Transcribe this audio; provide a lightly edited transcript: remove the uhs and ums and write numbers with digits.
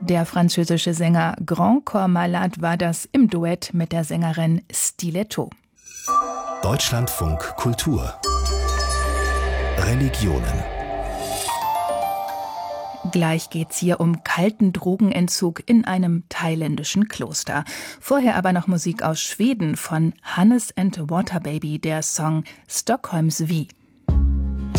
Der französische Sänger Grand Corps Malade war das im Duett mit der Sängerin Stiletto. Deutschlandfunk Kultur Religionen. Gleich geht's hier um kalten Drogenentzug in einem thailändischen Kloster. Vorher aber noch Musik aus Schweden von Hannes and Waterbaby, der Song Stockholms Vi.